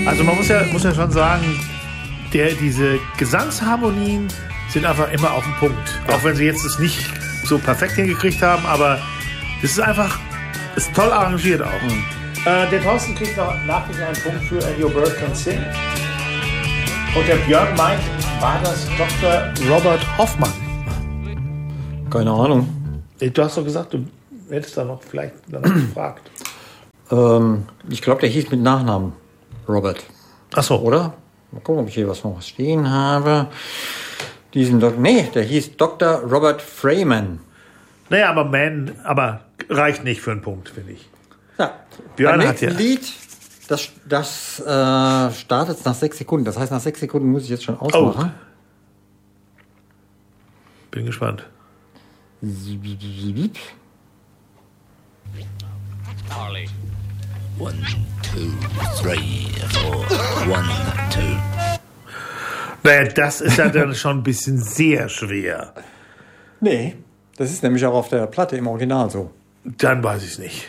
Also man muss ja schon sagen, diese Gesangsharmonien sind einfach immer auf den Punkt. Ja. Auch wenn sie jetzt es nicht so perfekt hingekriegt haben, aber es ist toll arrangiert auch. Mhm. Der Thorsten kriegt noch nachträglich einen Punkt für And Your Bird Can Sing. Und der Björn meint, war das Dr. Robert Hoffmann? Keine Ahnung. Du hast doch gesagt, du hättest da noch vielleicht danach gefragt. Ich glaube, der hieß mit Nachnamen Robert. Ach so. Oder? Mal gucken, ob ich hier was noch stehen habe. Der hieß Dr. Robert Freeman. Naja, aber reicht nicht für einen Punkt, finde ich. Ja. Björn Beim hat ja... nächsten Lied, das startet nach 6 Sekunden. Das heißt, nach 6 Sekunden muss ich jetzt schon ausmachen. Oh. Bin gespannt. Harley. 1, 2, 3, 4. 1, 2. Naja, das ist ja dann schon ein bisschen sehr schwer. Nee, das ist nämlich auch auf der Platte im Original so. Dann weiß ich es nicht.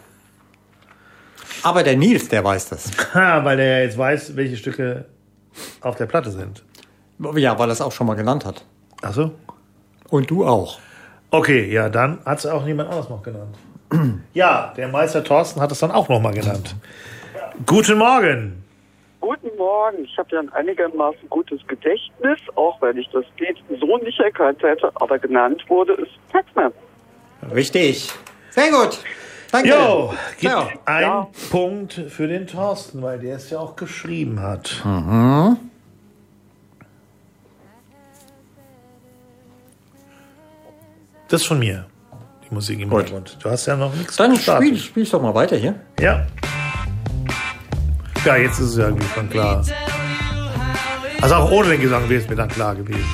Aber der Nils, der weiß das. Weil der jetzt weiß, welche Stücke auf der Platte sind. Ja, weil er es auch schon mal genannt hat. Ach so? Und du auch. Okay, ja, dann hat es auch niemand anderes noch genannt. Ja, der Meister Thorsten hat es dann auch noch mal genannt. Guten Morgen. Guten Morgen. Ich habe ja ein einigermaßen gutes Gedächtnis, auch wenn ich das Lied so nicht erkannt hätte, aber genannt wurde es Taxman. Richtig. Sehr gut. Danke. Jo, gibt ja. einen Punkt für den Thorsten, weil der es ja auch geschrieben hat. Mhm. Das ist von mir, die Musik im Hintergrund. Du hast ja noch nichts Dann gestartet. spiel doch mal weiter hier. Ja. Ja, jetzt ist es ja irgendwie schon klar. Also auch ohne den Gesang wäre es mir dann klar gewesen.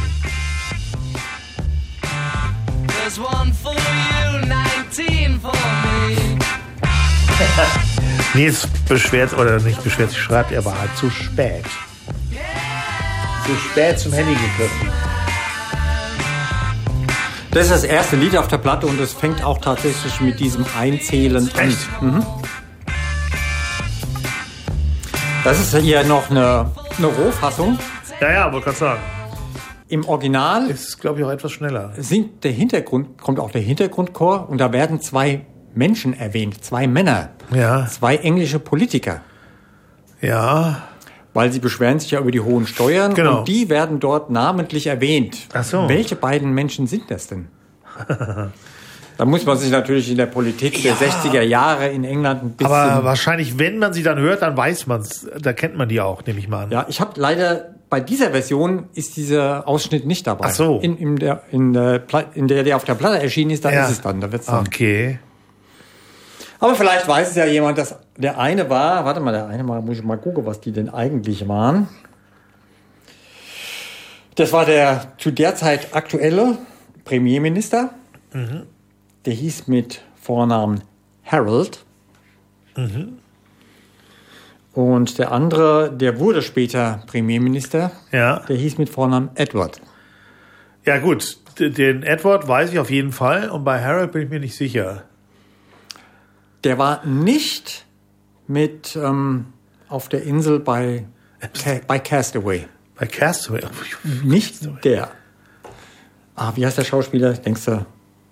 Nils sich schreibt, er war halt zu spät. Zu spät zum Handy gegriffen. Das ist das erste Lied auf der Platte und es fängt auch tatsächlich mit diesem Einzählen an. Echt? Mhm. Das ist hier noch eine Rohfassung. Ja, wollte gerade sagen. Im Original Ist, glaube ich, auch etwas schneller. kommt auch der Hintergrundchor und da werden 2 Menschen erwähnt, 2 Männer, Ja. 2 englische Politiker. Ja. Weil sie beschweren sich ja über die hohen Steuern Genau. und die werden dort namentlich erwähnt. Ach so. Welche beiden Menschen sind das denn? Da muss man sich natürlich in der Politik der 60er Jahre in England ein bisschen... Aber wahrscheinlich, wenn man sie dann hört, dann weiß man es. Da kennt man die auch, nehme ich mal an. Ja, ich habe leider... Bei dieser Version ist dieser Ausschnitt nicht dabei. Ach so. In der auf der Platte erschienen ist, da ist es dann. Da wird's dann. Okay. Aber vielleicht weiß es ja jemand, dass der eine muss ich mal gucken, was die denn eigentlich waren. Das war der zu der Zeit aktuelle Premierminister. Mhm. Der hieß mit Vornamen Harold. Mhm. Und der andere, der wurde später Premierminister. Ja. Der hieß mit Vornamen Edward. Ja, gut. Den Edward weiß ich auf jeden Fall. Und bei Harold bin ich mir nicht sicher. Der war nicht mit auf der Insel bei Castaway. Bei Castaway? Nicht der. Wie heißt der Schauspieler? Denkst du?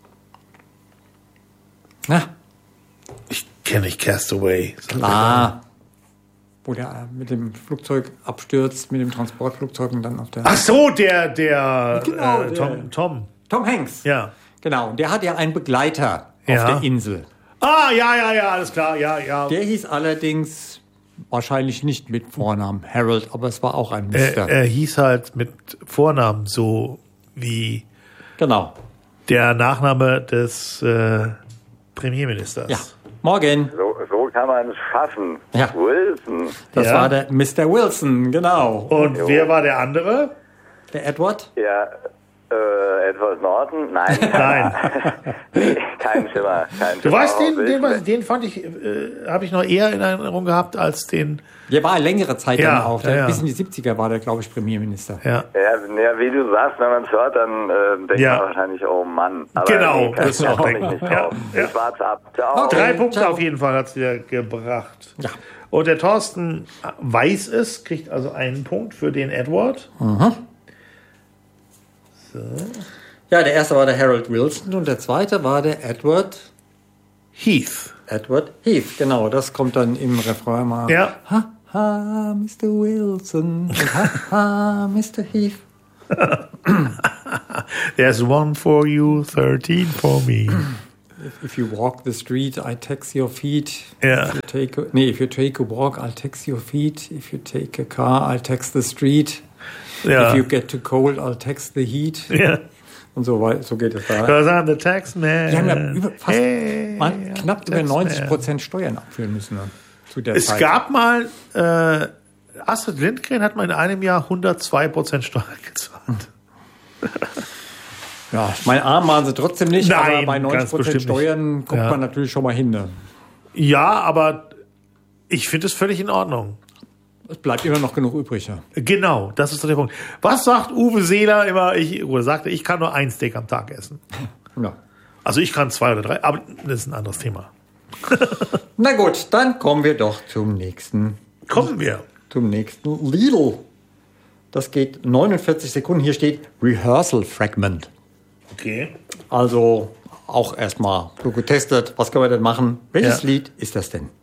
Na, Ich kenne nicht Castaway. klar. Wo der mit dem Flugzeug abstürzt, mit dem Transportflugzeug und dann auf der... Ach so, der Genau, Tom. Tom Hanks. Ja. Genau, und der hat ja einen Begleiter Ja. auf der Insel. Ah, ja, alles klar, ja. Der hieß allerdings wahrscheinlich nicht mit Vornamen Harold, aber es war auch ein Mister. Er hieß halt mit Vornamen so wie Genau. der Nachname des Premierministers. Ja. Morgen. So kann man es schaffen. Ja. Wilson. Das Ja. war der Mr. Wilson, genau. Und wer war der andere? Der Edward? Ja, Edward Norton? Nein. Nein. Nee, kein Schimmer. Du weißt, den fand ich, habe ich noch eher in Erinnerung gehabt als den. Der war längere Zeit Ja, dann auch. ja. Bis in die 70er war der, glaube ich, Premierminister. Ja. Ja, wie du sagst, wenn man es hört, dann denkt Ja. man wahrscheinlich, oh Mann. Aber Genau, das das auch. komme ich nicht drauf. Ja. Ich warte ab. Ciao. Okay. 3 Punkte ciao. auf jeden Fall hat es dir gebracht. Ja. Und der Thorsten weiß es, kriegt also einen Punkt für den Edward. Ja, der erste war der Harold Wilson und der zweite war der Edward Heath. Heath, genau. Das kommt dann im Refrain mal. Ja. Ha, ha, Mr. Wilson. Und ha, ha, Mr. Heath. There's one for you, 13 for me. If you walk the street, I tax your feet. Ja. If you take a walk, I'll tax your feet. If you take a car, I'll tax the street. Ja. If you get too cold, I'll tax the heat. Ja. Und so weiter, so geht es da. Because I'm the tax man. Die haben ja fast mal knapp über Taxman. 90% Steuern abführen müssen. Ne? Zu der Es Zeit. gab mal, Astrid Lindgren hat mal in einem Jahr 102% Steuern gezahlt. Ja, mein Arm waren sie trotzdem nicht, Nein, aber bei ganz 90% bestimmt Steuern nicht. guckt Ja. man natürlich schon mal hin. Ne? Ja, aber ich finde es völlig in Ordnung. Es bleibt immer noch genug übrig. Ja. Genau, das ist doch der Punkt. Was sagt Uwe Seeler immer? Ich kann nur 1 Steak am Tag essen. Ja. Also ich kann 2 oder 3, aber das ist ein anderes Thema. Na gut, dann kommen wir doch zum nächsten Lidl. Das geht 49 Sekunden. Hier steht Rehearsal Fragment. Okay. Also auch erstmal so getestet. Was können wir denn machen? Welches Ja. Lied ist das denn?